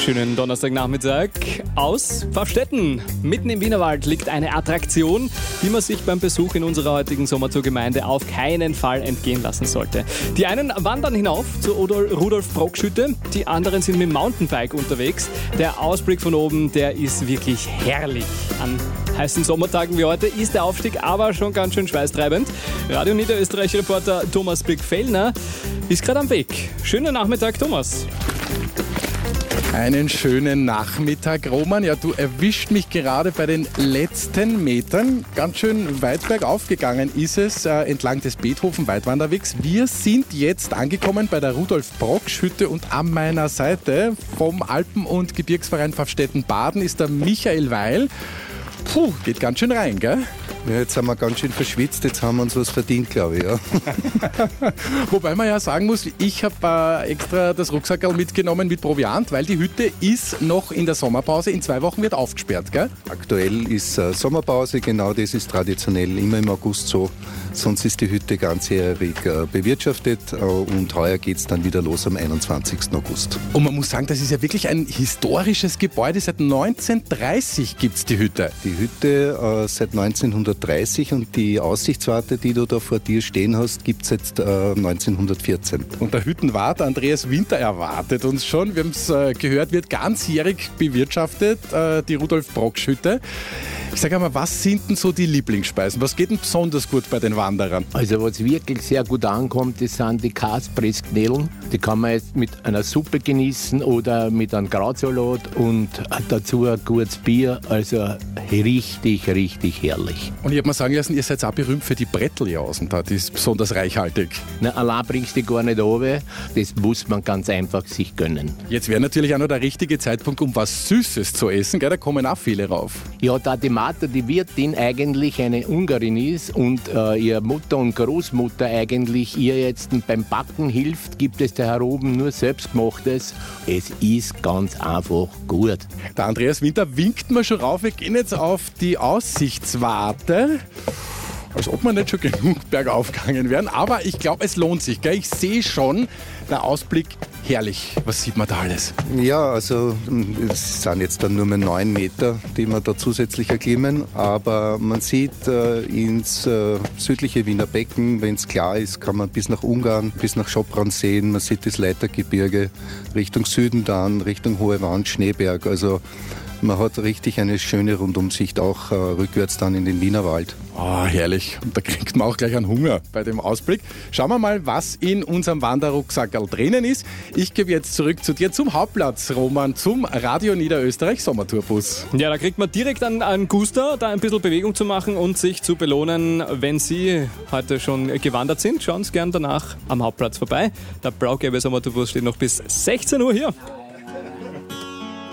Schönen Donnerstagnachmittag aus Pfaffstätten. Mitten im Wienerwald liegt eine Attraktion, die man sich beim Besuch in unserer heutigen Sommertour-Gemeinde auf keinen Fall entgehen lassen sollte. Die einen wandern hinauf zur Rudolf-Brocksch-Hütte, die anderen sind mit dem Mountainbike unterwegs. Der Ausblick von oben, der ist wirklich herrlich. An heißen Sommertagen wie heute ist der Aufstieg aber schon ganz schön schweißtreibend. Radio Niederösterreich-Reporter Thomas Blick-Fellner ist gerade am Weg. Schönen Nachmittag, Thomas. Einen schönen Nachmittag, Roman. Ja, du erwischt mich gerade bei den letzten Metern. Ganz schön weit bergauf gegangen ist es entlang des Beethoven-Weitwanderwegs. Wir sind jetzt angekommen bei der Rudolf-Brocksch-Hütte und an meiner Seite vom Alpen- und Gebirgsverein Pfaffstätten-Baden ist der Michael Weil. Puh, geht ganz schön rein, gell? Ja, jetzt sind wir ganz schön verschwitzt, jetzt haben wir uns was verdient, glaube ich. Ja. Wobei man ja sagen muss, ich habe extra das Rucksackerl mitgenommen mit Proviant, weil die Hütte ist noch in der Sommerpause. In 2 Wochen wird aufgesperrt, gell? Aktuell ist Sommerpause, genau das ist traditionell immer im August so. Sonst ist die Hütte ganzjährig bewirtschaftet und heuer geht es dann wieder los am 21. August. Und man muss sagen, das ist ja wirklich ein historisches Gebäude. Seit 1930 gibt es die Hütte. Die Hütte seit 1930 und die Aussichtswarte, die du da vor dir stehen hast, gibt es jetzt 1914. Und der Hüttenwart Andreas Winter erwartet uns schon. Wir haben es gehört, wird ganzjährig bewirtschaftet, die Rudolf-Brocksch-Hütte. Ich sage einmal, was sind denn so die Lieblingsspeisen? Was geht denn besonders gut bei den Wanderern? Also was wirklich sehr gut ankommt, das sind die Kaspressknädeln. Die kann man jetzt mit einer Suppe genießen oder mit einem Krautsalat und dazu ein gutes Bier. Also richtig, richtig herrlich. Und ich habe mir sagen lassen, ihr seid auch berühmt für die Bretteljausen da. Die ist besonders reichhaltig. Na, allein bringst du die gar nicht runter. Das muss man ganz einfach sich gönnen. Jetzt wäre natürlich auch noch der richtige Zeitpunkt, um was Süßes zu essen. Gell? Da kommen auch viele rauf. Ja, da die Martha, die Wirtin, eigentlich eine Ungarin ist und ihre Mutter und Großmutter eigentlich ihr jetzt beim Backen hilft, gibt es da heroben nur selbstgemachtes. Es ist ganz einfach gut. Der Andreas Winter winkt mir schon rauf. Wir gehen jetzt auf die Aussichtswarte. Als ob wir nicht schon genug bergauf gegangen wären. Aber ich glaube, es lohnt sich. Gell? Ich sehe schon, der Ausblick herrlich. Was sieht man da alles? Ja, also es sind jetzt dann nur mehr 9 Meter, die wir da zusätzlich erklimmen. Aber man sieht ins südliche Wiener Becken, wenn es klar ist, kann man bis nach Ungarn, bis nach Schopran sehen. Man sieht das Leitergebirge Richtung Süden dann, Richtung Hohe Wand, Schneeberg. Also man hat richtig eine schöne Rundumsicht, auch rückwärts dann in den Wienerwald. Oh, herrlich. Und da kriegt man auch gleich einen Hunger bei dem Ausblick. Schauen wir mal, was in unserem Wanderrucksackerl drinnen ist. Ich gebe jetzt zurück zu dir zum Hauptplatz, Roman, zum Radio Niederösterreich Sommertourbus. Ja, da kriegt man direkt einen Guster, da ein bisschen Bewegung zu machen und sich zu belohnen, wenn Sie heute schon gewandert sind. Schauen Sie gern danach am Hauptplatz vorbei. Der blau-gelbe Sommertourbus steht noch bis 16 Uhr hier.